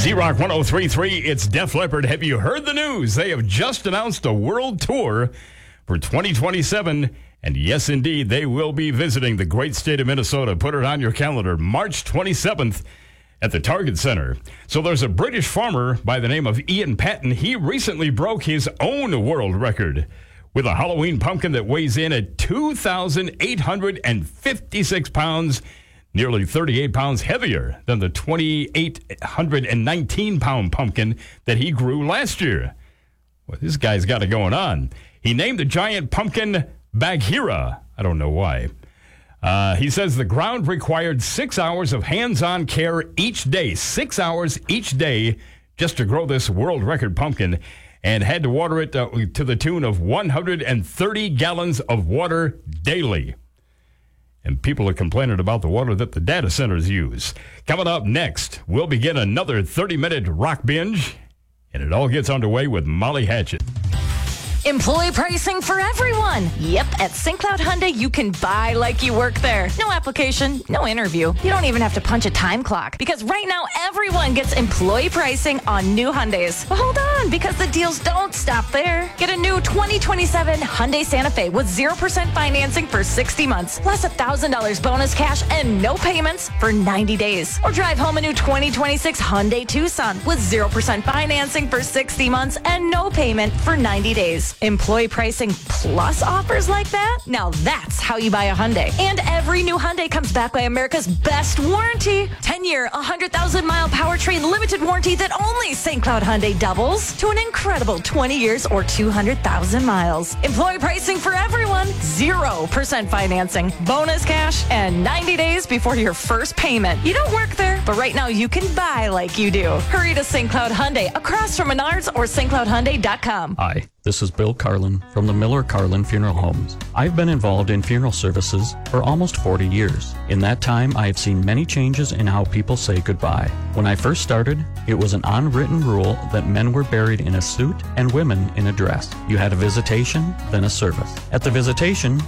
Z-Rock 103.3, it's Def Leppard. Have you heard the news? They have just announced a world tour for 2027. And yes, indeed, they will be visiting the great state of Minnesota. Put it on your calendar, March 27th at the Target Center. So there's a British farmer by the name of Ian Patton. He recently broke his own world record with a Halloween pumpkin that weighs in at 2,856 pounds, nearly 38 pounds heavier than the 2,819-pound pumpkin that he grew last year. Well, this guy's got it going on. He named the giant pumpkin Bagheera. I don't know why. He says the ground required 6 hours of hands-on care each day, 6 hours each day, just to grow this world record pumpkin, and had to water it to the tune of 130 gallons of water daily. And people are complaining about the water that the data centers use. Coming up next, we'll begin another 30-minute rock binge, and it all gets underway with Molly Hatchet. Employee pricing for everyone. Yep, at St. Cloud Hyundai, you can buy like you work there. No application, no interview. You don't even have to punch a time clock because right now everyone gets employee pricing on new Hyundais. But hold on, because the deals don't stop there. Get a new 2027 Hyundai Santa Fe with 0% financing for 60 months, plus $1,000 bonus cash and no payments for 90 days. Or drive home a new 2026 Hyundai Tucson with 0% financing for 60 months and no payment for 90 days. Employee pricing plus offers like that? Now that's how you buy a Hyundai. And every new Hyundai comes back by America's best warranty. 10-year, 100,000-mile powertrain limited warranty that only St. Cloud Hyundai doubles to an incredible 20 years or 200,000 miles. Employee pricing for everyone. 0% financing, bonus cash, and 90 days before your first payment. You don't work there, but right now you can buy like you do. Hurry to St. Cloud Hyundai across from Menards or stcloudhyundai.com. Hi, this is Bill Carlin from the Miller Carlin Funeral Homes. I've been involved in funeral services for almost 40 years. In that time, I have seen many changes in how people say goodbye. When I first started, it was an unwritten rule that men were buried in a suit and women in a dress. You had a visitation, then a service. At the visitation,